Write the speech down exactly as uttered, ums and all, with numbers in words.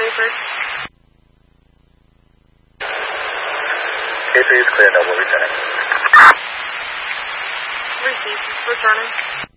Bayford. K three is clear, Noble, returning. Received. Returning.